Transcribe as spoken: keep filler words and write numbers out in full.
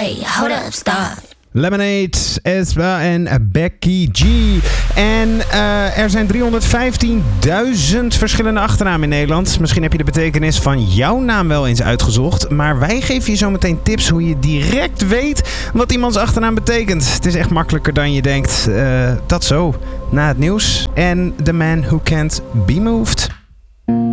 Wait, hold up, stop. Lemonade, Ezra en Becky G. En uh, er zijn driehonderdvijftienduizend verschillende achternamen in Nederland. Misschien heb je de betekenis van jouw naam wel eens uitgezocht. Maar wij geven je zo meteen tips hoe je direct weet wat iemands achternaam betekent. Het is echt makkelijker dan je denkt. Uh, dat zo, na het nieuws. En The Man Who Can't Be Moved.